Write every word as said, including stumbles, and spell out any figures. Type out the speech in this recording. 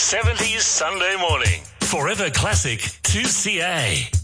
seventies Sunday morning. Forever Classic two C A.